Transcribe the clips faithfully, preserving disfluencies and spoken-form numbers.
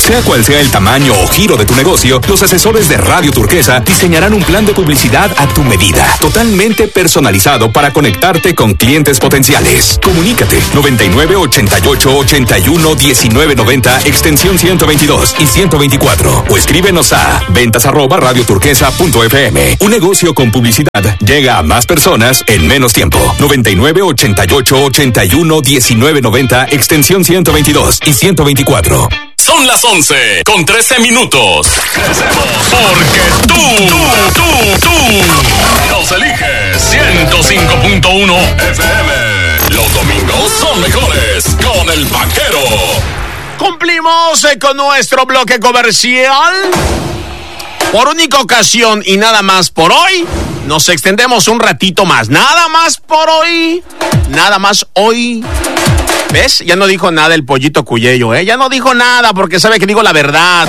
Sea cual sea el tamaño o giro de tu negocio, los asesores de Radio Turquesa diseñarán un plan de publicidad a tu medida, totalmente personalizado para conectarte con clientes potenciales. Comunícate noventa y nueve, ochenta y ocho, ochenta y uno, diecinueve noventa, extensión ciento veintidós y ciento veinticuatro, o escríbenos a ventas arroba radioturquesa punto f m. Un negocio con publicidad llega a más personas en menos tiempo. noventa y nueve, ochenta y ocho, ochenta y uno, diecinueve noventa, extensión ciento veintidós y ciento veinticuatro. Son las once con trece minutos. Crecemos porque tú, tú, tú, tú nos eliges. ciento cinco punto uno F M. Los domingos son mejores con el Vaquero. Cumplimos eh, con nuestro bloque comercial. Por única ocasión y nada más por hoy, nos extendemos un ratito más. Nada más por hoy. Nada más hoy. ¿Ves? Ya no dijo nada el pollito Cuyello, ¿eh? Ya no dijo nada porque sabe que digo la verdad.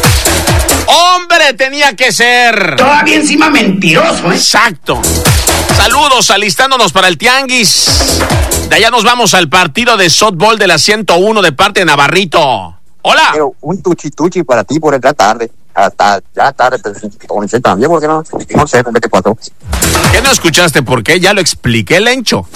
¡Hombre, tenía que ser! Todavía encima mentiroso, ¿eh? Exacto. Saludos, alistándonos para el tianguis. De allá nos vamos al partido de softball de la ciento uno de parte de Navarrito. ¡Hola! Pero un tuchi tuchi para ti por entrar tarde. Hasta ya tarde te conocí también, porque no, no sé, ¿qué te pasó? ¿Qué no escuchaste? ¿Por qué? Ya lo expliqué, Lencho.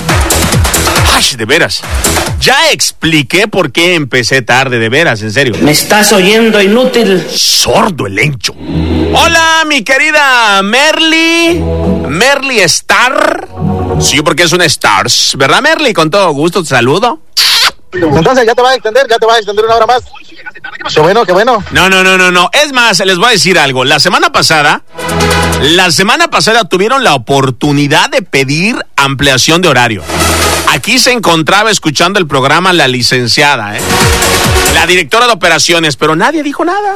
Ay, de veras. Ya expliqué por qué empecé tarde, de veras, en serio. Me estás oyendo, inútil. Sordo el Lencho. Hola, mi querida Merly. Merly Star. Sí, porque es una Stars, ¿verdad, Merly? Con todo gusto, te saludo. Entonces ya te vas a extender, ya te vas a extender una hora más. Qué bueno, qué bueno. No, no, no, no, no. Es más, les voy a decir algo. La semana pasada, la semana pasada tuvieron la oportunidad de pedir ampliación de horario. Aquí se encontraba escuchando el programa la licenciada, ¿eh? La directora de operaciones, pero nadie dijo nada.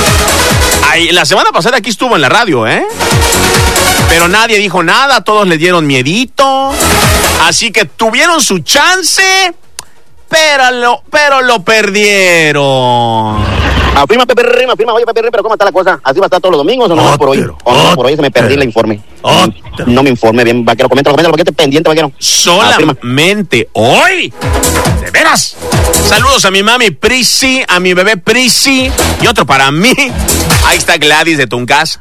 Ahí, la semana pasada aquí estuvo en la radio, ¿eh? Pero nadie dijo nada, todos le dieron miedito. Así que tuvieron su chance, pero lo, pero lo perdieron. Ah, prima, Pepe Rima, prima, oye, Pepe Rima, pero ¿cómo está la cosa? ¿Así va a estar todos los domingos o no? Por hoy, o no, por hoy se me perdí el informe. No, no me informe bien, Vaquero, coméntalo, coméntalo, porque esté pendiente, Vaquero. Solamente ah, hoy. ¿De veras? Saludos a mi mami Prisi, a mi bebé Prisi, y otro para mí. Ahí está Gladys de Tuncas.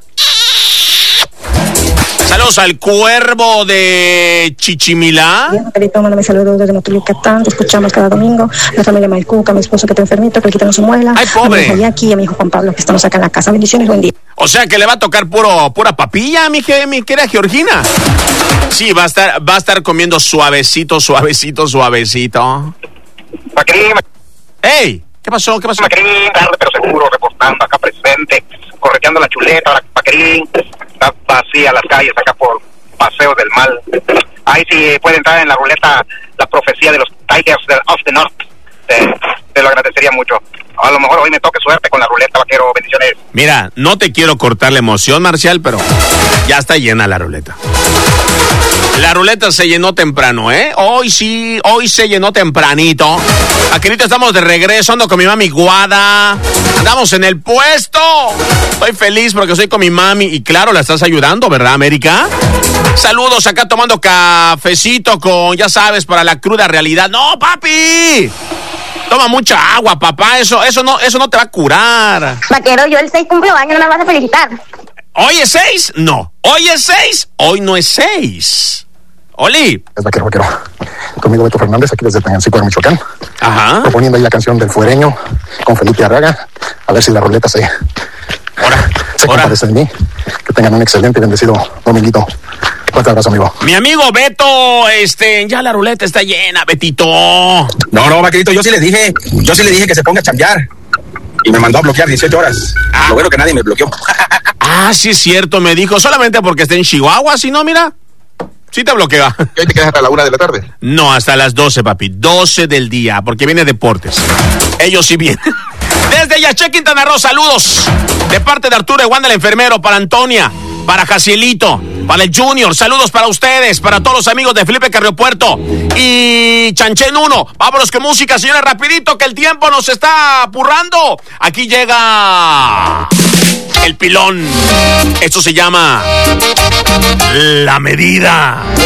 Saludos al cuervo de Chichimilá. Carito, mándame saludos desde Motulicatán, te escuchamos cada domingo. La familia Maicuca, mi esposo que está enfermito, que le quitaron su muela. Ay, pobre. A mi hijo Jackie y a mi hijo Juan Pablo, que estamos acá en la casa. Bendiciones, buen día. O sea que le va a tocar puro, pura papilla, mi, mi querida Georgina. Sí, va a estar, va a estar comiendo suavecito, suavecito, suavecito. Vaquerín. ¡Ey! ¿Qué pasó? ¿Qué pasó? Vaquerín, tarde pero seguro, reportando acá presente, correteando la chuleta, Vaquerín. Está vacía las calles acá por Paseo del Mal. Ahí sí puede entrar en la ruleta la profecía de los Tigers of the North. Te, te lo agradecería mucho. A lo mejor hoy me toque suerte con la ruleta, Vaquero. Bendiciones. Mira, no te quiero cortar la emoción, Marcial, pero ya está llena la ruleta. La ruleta se llenó temprano, ¿eh? Hoy sí, hoy se llenó tempranito. Vaquerito, estamos de regreso, ando con mi mami Guada. Andamos en el puesto. Estoy feliz porque estoy con mi mami y claro, la estás ayudando, ¿verdad, América? Saludos acá tomando cafecito con, ya sabes, para la cruda realidad. ¡No, papi! Toma mucha agua, papá, eso, eso no, eso no te va a curar. Vaquero, yo el seis cumplo años, no me vas a felicitar. ¿Hoy es seis? No. ¿Hoy es seis? Hoy no es seis. Oli. Es Vaquero, Vaquero. Conmigo Beto Fernández, aquí desde Tangancícuaro, Michoacán. Ajá. Proponiendo ahí la canción del Fuereño con Felipe Arraga. A ver si la ruleta se... Ahora. Se comparece de mí. Que tengan un excelente y bendecido dominguito. Fuerte abrazo, amigo. Mi amigo Beto, este, ya la ruleta está llena, Betito. No, no, Vaquerito, yo sí le dije, yo sí le dije que se ponga a chambear. Y me mandó a bloquear dieciocho horas. Ah. Lo bueno que nadie me bloqueó. Ah, sí es cierto, me dijo, solamente porque está en Chihuahua, si no, mira, sí te bloquea. ¿Y hoy te quedas hasta la una de la tarde? No, hasta las doce, papi, doce del día, porque viene Deportes. Ellos sí vienen. Desde Yaché, Quintana Roo, saludos. De parte de Arturo de Wanda, el enfermero, para Antonia, para Jacielito, para el Junior, saludos para ustedes, para todos los amigos de Felipe Carriopuerto y Chanchen uno. Vámonos con música, señores, rapidito, que el tiempo nos está apurrando. Aquí llega el pilón. Esto se llama La Medida.